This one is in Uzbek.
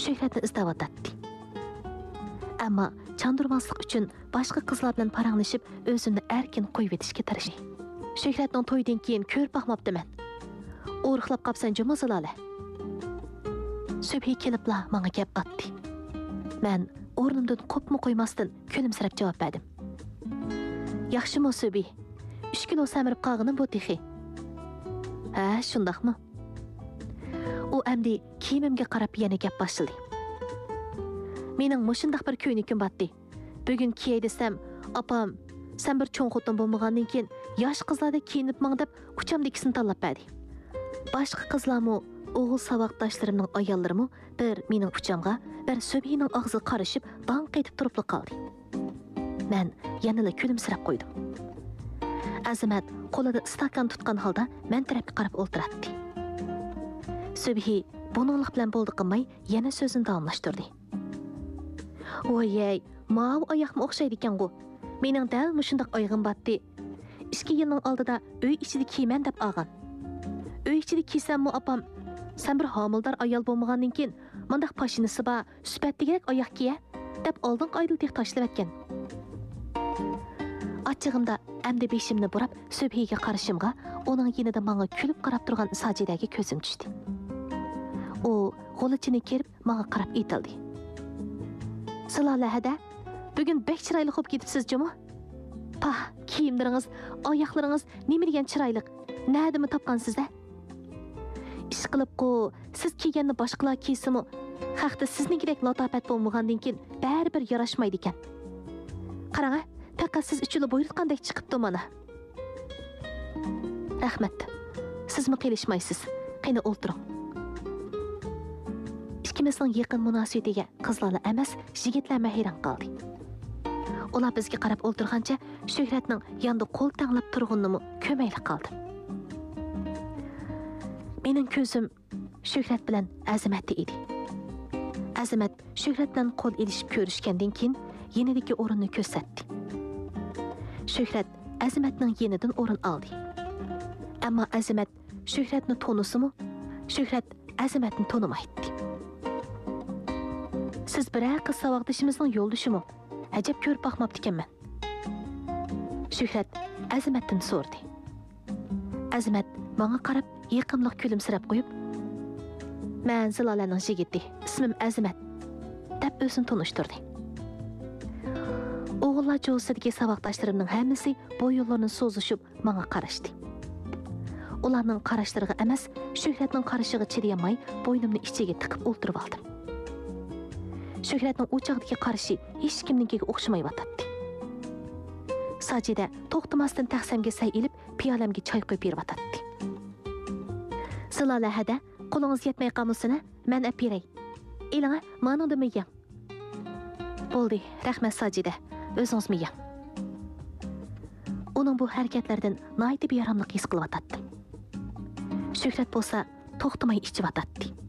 Shuhratni izlayotdi. Ammo chandurmaslik uchun boshqa qizlar bilan paranglashib, o'zimni erkin qo'yib etishga tirishdi. Shuhratning to'ydan keyin ko'rib boqmabdiman. O'riqlab qopsan juma Zilola. Subhi kelibla menga gap qatdi. Men o'rnimdan qopmi qo'ymasdan kulimsirab javob berdim. Yaxshimi Subhi? 3 kilo samirib qolganim bu texi. Ha, shundaqmi? U amdi kiyimimga qarab yana gap boshladi. Mening mushundaq bir ko'ynikim batdi. Bugun kiyay desam, opam, sen bir cho'ng xotin bo'lmagandan keyin yosh qizlarda kiyinib mang deb uchamdikisini tanlab berdi. Boshqa qizlarmi, o'g'il savoqdoshlarimning ayollarimi bir mening uchamga, bir Subhining og'ziga qarashib, dong qaytib turib qoldi. Men yanada kulimsirab qo'ydim. Azimat qo'lida stakan tutgan holda men tarafga qarab o'ltiradi. Subhi buninglik bilan bo'ldi qilmay yana so'zini davomlashtirdi. Voy, mav oyoqma o'xshaydi ekan-ku. Mening dal mushundaq oyog'im batdi. 2 yilning oldida uy ichida kiyman deb olgan. Uy ichida kiysammi opam, sen bir homildor ayol bo'lmagandan keyin mundaq pashinasi bor, suhbatdagidek oyoq kiya deb oldin qoidildiq tashlab etgan. Achchig'imda amdi beshimni burab Subhiga qarashimga, uning yonida menga kulib qarab turgan Sojidaga ko'zim tushdi. U g'olichini kerib menga qarab aytildi. Zilola hada, bugun bek chiroyli bo'lib ketibsiz juma. Pah, kiyimlaringiz, oyoqlaringiz nima degan chiroyli. Nədimi tapqansizda? İş qilib-ku, siz kiyganni boshqalar kiysimi, haqda siznikidek latofat bo'lmagandan keyin baribir yarashmaydi ekan. Qarang, faqat siz uchun buyurtgandek chiqibdi mana. Rahmat. Sizmi kelishmaysiz? Qani o'ltiring. Ikkimizning yaqin munosabatiga qizlar emas, yigitlar hayron qoldi. Ular bizga qarab o'ltirgancha Shuhratning yonida qo'l tanglab turganini ko'mayli qoldi. Mening ko'zim Shuhrat bilan Azimatda edi. Azimat Shuhrat bilan qo'l elishib ko'rishgandan keyin yenidagi o'rinni ko'rsatdi. Shuhrat Azimatning yenidan o'rin oldi. Ammo Azimat Shuhratni to'nisimi? Shuhrat Azimatni tonimaydi. Siz bir qiz savoqdishimizning yo'ldishimi? Ajab ko'rib boqmabdi ekanman. Shuhrat Azimatdan so'rdi. Azimat menga qarab yaqinlik kulimsirab qo'yib, "Men Zilolaning yigiti, ismim Azimat" deb o'zini tanishtirdi. O'g'illar jo'sidagi savoqdoshlarimning hammasi bu yo'llarni so'zishib menga qarashdi. Ularning qarashlariga emas, Shuhratning qarashiga chidayolmay bo'ynimni ichiga tiqib o'ltirib oldim. Shuhratning o'choqdagi qarashi hech kimnikiga o'xshamayotdi. Sajida to'xtamasdan taxsamga say ilib, piyolamga choy qo'yib beryotdi. Zilola hada, qo'lingiz yetmay qolmasini, men olib beray. Elinga meningda miyang. Bo'ldi, rahmat Sajida, o'zingiz miyang. Uning bu harakatlardan noyati beyaramlik his qilyotdi. Shuhrat bo'lsa to'xtamay ichib yotdi.